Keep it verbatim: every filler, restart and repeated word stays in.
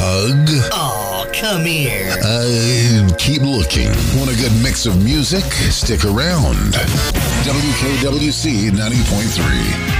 hug? Oh, come here. Uh, keep looking. Want a good mix of music? Stick around. W K W C ninety point three.